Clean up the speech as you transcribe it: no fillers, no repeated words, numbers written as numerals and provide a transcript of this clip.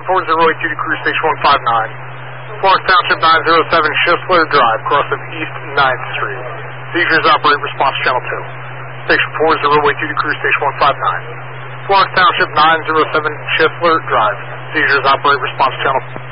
4082 to Crew Station 159. Florence Township 907 Schisler Drive, cross of East 9th Street. Seizures operate response channel 2. Station 4082 to Crew Station 159. Florence Township 907 Schisler Drive. Seizures operate response channel 2.